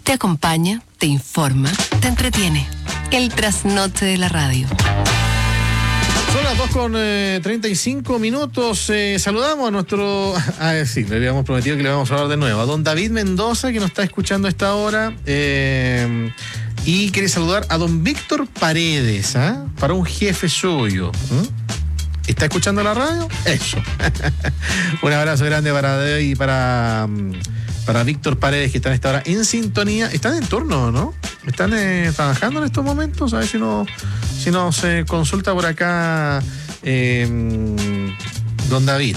Te acompaña, te informa, te entretiene. El trasnoche de la radio. Son las 2:35. Saludamos a nuestro... sí, le habíamos prometido que le vamos a hablar de nuevo. A don David Mendoza, que nos está escuchando a esta hora. Y quiere saludar a don Víctor Paredes, para un jefe suyo. ¿Está escuchando la radio? Eso. Un abrazo grande para David y para Víctor Paredes, que están a esta hora en sintonía. Están en turno, ¿no? Están trabajando en estos momentos. A ver si nos consulta por acá don David.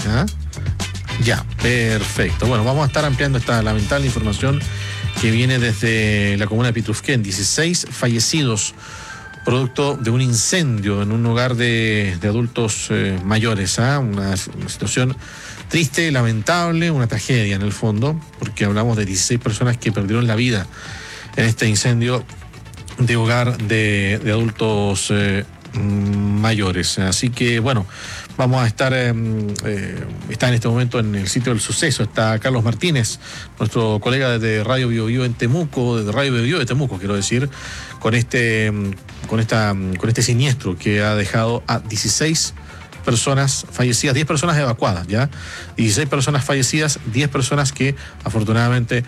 Ya, perfecto. Bueno, vamos a estar ampliando esta lamentable información que viene desde la comuna de Pitrufquén. 16 fallecidos producto de un incendio en un hogar de adultos mayores. Una situación triste, lamentable, una tragedia en el fondo, porque hablamos de 16 personas que perdieron la vida en este incendio de hogar de adultos mayores. Así que, bueno, vamos a estar, está en este momento en el sitio del suceso, está Carlos Martínez, nuestro colega de Radio Bio Bio en Temuco, de Radio Bio Bio de Temuco, quiero decir, con este siniestro que ha dejado a 16 personas fallecidas, 10 personas evacuadas, ¿ya? 16 personas fallecidas, 10 personas que afortunadamente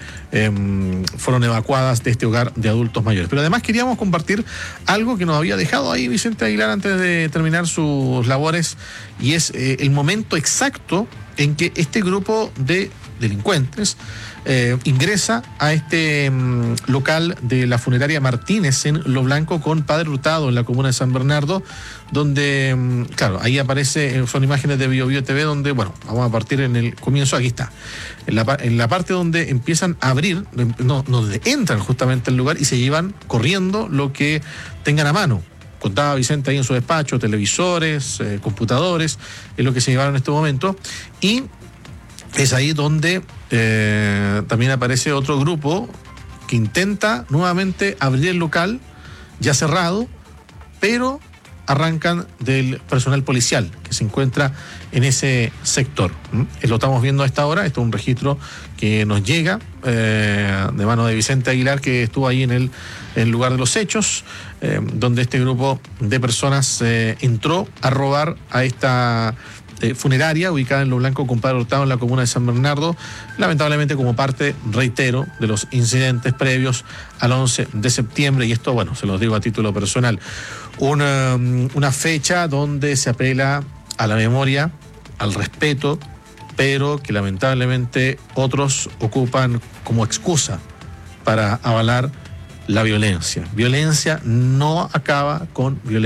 fueron evacuadas de este hogar de adultos mayores. Pero además queríamos compartir algo que nos había dejado ahí Vicente Aguilar antes de terminar sus labores, y es el momento exacto en que este grupo de delincuentes ingresa a este local de la funeraria Martínez en Lo Blanco con Padre Hurtado en la comuna de San Bernardo, donde, claro, ahí aparece, son imágenes de Bio Bio TV, donde, bueno, vamos a partir en el comienzo, aquí está, en la parte donde empiezan a abrir, donde entran justamente al lugar y se llevan corriendo lo que tengan a mano. Contaba Vicente ahí en su despacho, televisores, computadores, es lo que se llevaron en este momento, y es ahí donde también aparece otro grupo que intenta nuevamente abrir el local, ya cerrado, pero arrancan del personal policial que se encuentra en ese sector. Lo estamos viendo a esta hora. Esto es un registro que nos llega de mano de Vicente Aguilar, que estuvo ahí en el lugar de los hechos, donde este grupo de personas entró a robar a esta funeraria ubicada en Lo Blanco con Padre Hurtado en la comuna de San Bernardo, lamentablemente como parte, reitero, de los incidentes previos al 11 de septiembre, y esto, bueno, se los digo a título personal, una fecha donde se apela a la memoria, al respeto, pero que lamentablemente otros ocupan como excusa para avalar la violencia. Violencia no acaba con violencia.